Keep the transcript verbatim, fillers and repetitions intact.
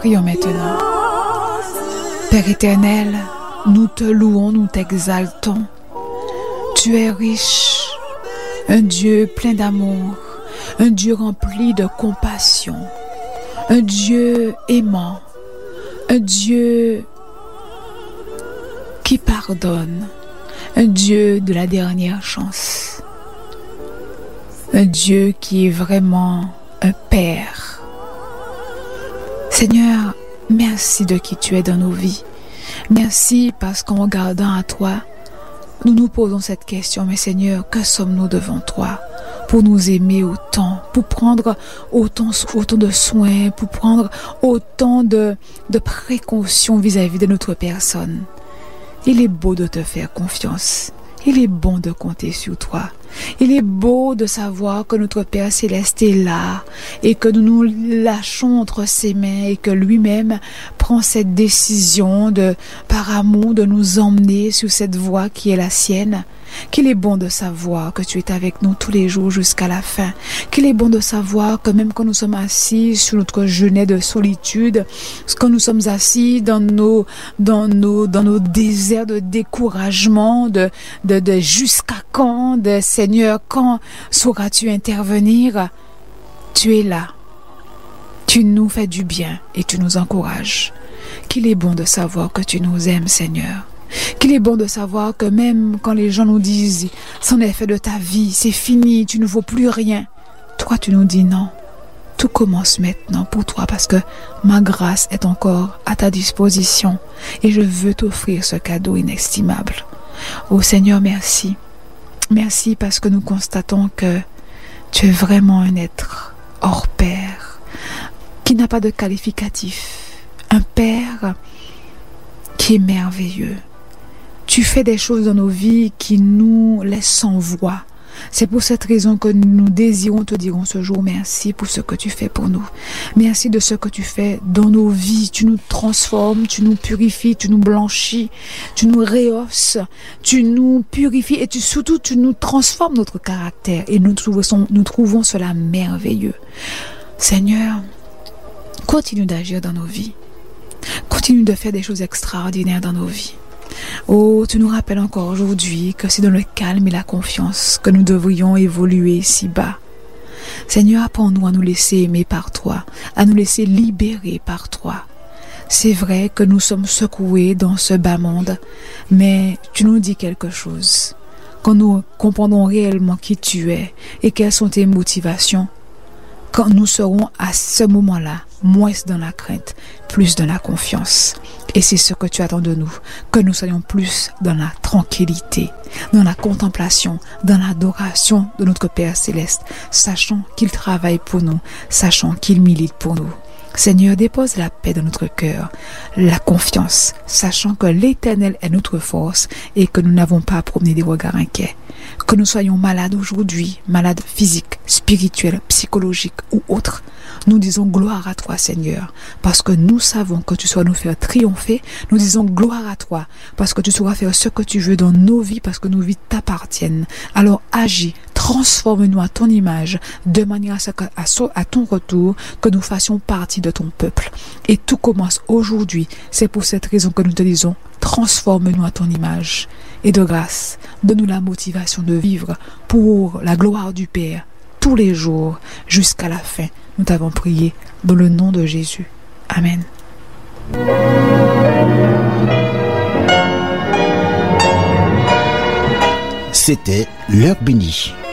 Prions maintenant. Père éternel, nous te louons, nous t'exaltons. Tu es riche, un Dieu plein d'amour, un Dieu rempli de compassion, un Dieu aimant, un Dieu qui pardonne, un Dieu de la dernière chance, un Dieu qui est vraiment un Père. Seigneur, merci de qui tu es dans nos vies. Merci parce qu'en regardant à toi, nous nous posons cette question, mais Seigneur, que sommes-nous devant toi pour nous aimer autant, pour prendre autant, autant de soins, pour prendre autant de, de précautions vis-à-vis de notre personne. Il est beau de te faire confiance. Il est bon de compter sur toi. Il est beau de savoir que notre Père Céleste est là et que nous nous lâchons entre ses mains et que lui-même prend cette décision de, par amour, de nous emmener sur cette voie qui est la sienne. Qu'il est bon de savoir que tu es avec nous tous les jours jusqu'à la fin. Qu'il est bon de savoir que même quand nous sommes assis sur notre genet de solitude, quand nous sommes assis dans nos, dans nos, dans nos déserts de découragement, de, de, de jusqu'à quand, de Seigneur, quand sauras-tu intervenir? Tu es là. Tu nous fais du bien et tu nous encourages. Qu'il est bon de savoir que tu nous aimes, Seigneur. Qu'il est bon de savoir que même quand les gens nous disent c'en est fait de ta vie, c'est fini, tu ne vaux plus rien, toi tu nous dis non, tout commence maintenant pour toi parce que ma grâce est encore à ta disposition et je veux t'offrir ce cadeau inestimable. Oh Seigneur, merci. Merci parce que nous constatons que tu es vraiment un être hors pair, qui n'a pas de qualificatif, un Père qui est merveilleux. Tu fais des choses dans nos vies qui nous laissent sans voix. C'est pour cette raison que nous désirons te dire en ce jour merci pour ce que tu fais pour nous. Merci de ce que tu fais dans nos vies. Tu nous transformes, tu nous purifies, tu nous blanchis, tu nous rehausses, tu nous purifies et tu, surtout tu nous transformes notre caractère. Et nous trouvons, nous trouvons cela merveilleux. Seigneur, continue d'agir dans nos vies. Continue de faire des choses extraordinaires dans nos vies. Oh, tu nous rappelles encore aujourd'hui que c'est dans le calme et la confiance que nous devrions évoluer si bas. Seigneur, apprends-nous à nous laisser aimer par toi, à nous laisser libérer par toi. C'est vrai que nous sommes secoués dans ce bas monde, mais tu nous dis quelque chose. Quand nous comprenons réellement qui tu es et quelles sont tes motivations, quand nous serons à ce moment-là, moins dans la crainte, plus dans la confiance. Et c'est ce que tu attends de nous, que nous soyons plus dans la tranquillité, dans la contemplation, dans l'adoration de notre Père Céleste, sachant qu'il travaille pour nous, sachant qu'il milite pour nous. Seigneur, dépose la paix dans notre cœur, la confiance, sachant que l'Éternel est notre force et que nous n'avons pas à promener des regards inquiets. Que nous soyons malades aujourd'hui, malades physiques, spirituels, psychologiques ou autres, nous disons gloire à toi, Seigneur, parce que nous savons que tu sauras nous faire triompher. Nous disons gloire à toi, parce que tu sauras faire ce que tu veux dans nos vies, parce que nos vies t'appartiennent. Alors agis, transforme-nous à ton image, de manière à ce qu'à à ton retour, que nous fassions partie de ton peuple. Et tout commence aujourd'hui. C'est pour cette raison que nous te disons, transforme-nous à ton image. Et de grâce, donne-nous la motivation de vivre pour la gloire du Père, tous les jours, jusqu'à la fin. Nous t'avons prié dans le nom de Jésus. Amen. C'était l'heure bénie.